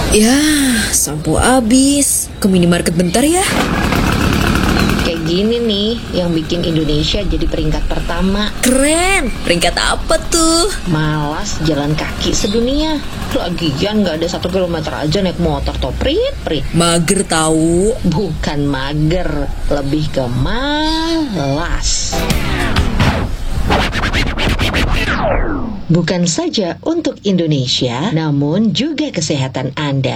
Ya, sampo habis. Ke minimarket bentar ya. Kayak gini nih yang bikin Indonesia jadi peringkat pertama. Keren. Peringkat apa tuh? Malas jalan kaki sedunia. Lagian gak ada 1 kilometer aja naik motor toh, prit. Mager tahu. Bukan mager, lebih ke malas. Bukan saja untuk Indonesia, namun juga kesehatan Anda.